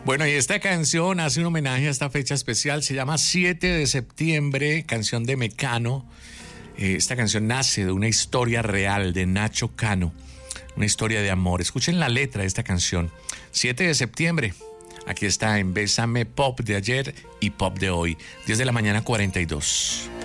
Bueno, y esta canción hace un homenaje a esta fecha especial, se llama 7 de septiembre, canción de Mecano. Esta canción nace de una historia real de Nacho Cano, una historia de amor. Escuchen la letra de esta canción, 7 de septiembre. Aquí está en Bésame, Pop de ayer y Pop de hoy, 10 de la mañana 42.